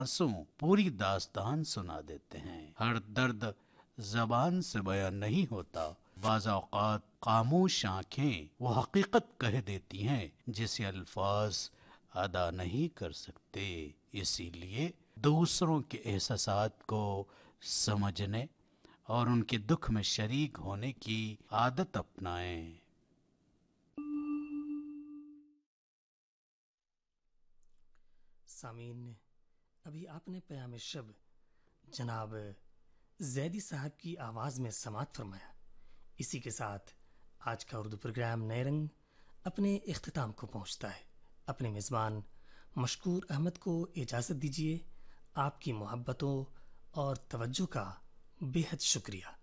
मासूम पूरी दास्तान सुना देते हैं। हर दर्द जबान से बयां नहीं होता, बाज़ औक़ात खामोश आंखें वो हकीकत कह देती हैं जिसे अल्फाज अदा नहीं कर सकते। इसीलिए दूसरों के एहसासात को समझने और उनके दुख में शरीक होने की आदत अपनाएं। सामीन, अभी आपने पयाम शब जनाब जैदी साहब की आवाज़ में समात फरमाया। इसी के साथ आज का उर्दू प्रोग्राम नए रंग अपने इख्तिताम को पहुंचता है। अपने मेज़बान मशकूर अहमद को इजाज़त दीजिए। आपकी मोहब्बतों और तवज्जो का बेहद शुक्रिया।